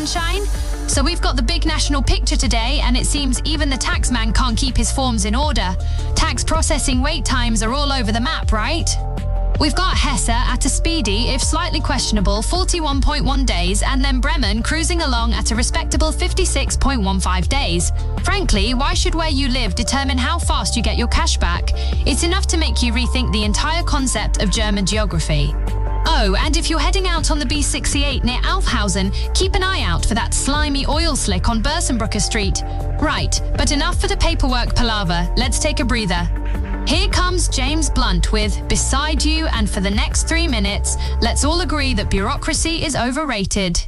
sunshine? So we've got the big national picture today, and it seems even the taxman can't keep his forms in order. Tax processing wait times are all over the map, right? We've got Hesse at a speedy, if slightly questionable, 41.1 days, and then Bremen cruising along at a respectable 56.15 days. Frankly, why should where you live determine how fast you get your cash back? It's enough to make you rethink the entire concept of German geography. Oh, and if you're heading out on the B68 near Aufhausen, keep an eye out for that slimy oil slick on Bersenbrücke Street. Right, but enough for the paperwork palaver. Let's take a breather. Here comes James Blunt with Beside You, and for the next 3 minutes, let's all agree that bureaucracy is overrated.